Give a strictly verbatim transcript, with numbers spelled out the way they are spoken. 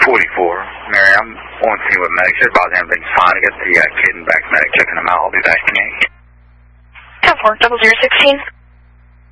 forty-four. Mary, I'm on scene with medics. Everybody's everything's fine. I got the uh, kid and back medic checking them out. I'll be back in eight. ten four, double zero sixteen.